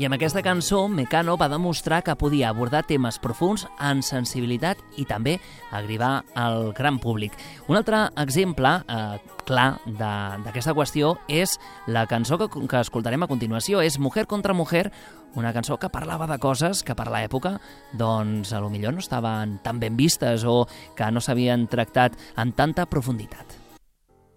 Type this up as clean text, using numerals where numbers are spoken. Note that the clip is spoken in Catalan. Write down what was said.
I amb aquesta cançó, Mecano va demostrar que podia abordar temes profuns amb sensibilitat i també arribar al gran públic. Un altre exemple clar d'aquesta qüestió és la cançó que escoltarem a continuació, és Mujer contra Mujer, una cançó que parlava de coses que per l'època doncs a lo millor no estaven tan ben vistes o que no s'havien tractat amb tanta profunditat.